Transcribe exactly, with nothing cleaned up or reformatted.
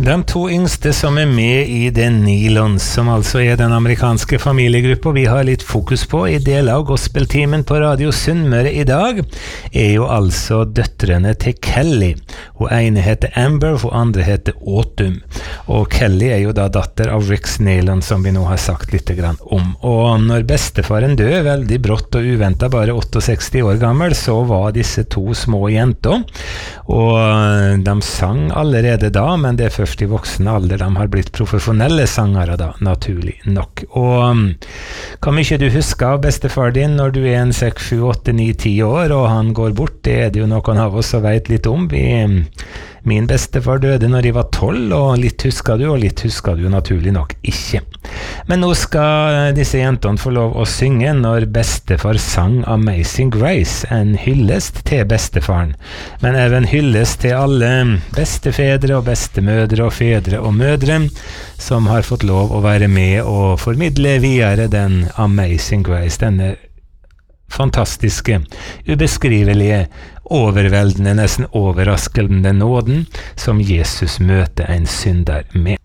De to yngste som er med i The Nylons, som altså er den amerikanske familiegruppa vi har litt fokus på i del av gospeltimen på Radio Sunnmøre i dag, er jo altså døtrene til Kelly. Hun ene heter Amber, hun andre heter Autumn. Og Kelly er jo da datter av Rick Nylon, som vi nå har sagt litt grann om. Og når bestefaren døde, veldig brått og uventet, bare sekstiåtte år gammel, så var disse to små jenter. Og de sang allerede da, men det er først i voksen alder de har blitt profesjonelle sangere da, naturlig nok. Og hva mye du husker av bestefar din når du er en seks, sju, åtte, ni, ti år, og han går bort, det er det jo noen av oss som vet litt om. Vi, min bestefar døde når jeg var tolv, og litt husker du, og litt husker du naturlig nok ikke. Men nå skal disse jentene få lov å synge når bestefar sang Amazing Grace, en hyllest til bestefaren, men even hyllest til alle bestefedre og bestemødre og fedre og mødre som har fått lov å være med og formidle videre den Amazing Grace, denne fantastiske, ubeskrivelige, overveldende, nesten overraskende nåden som Jesus møter en synder med.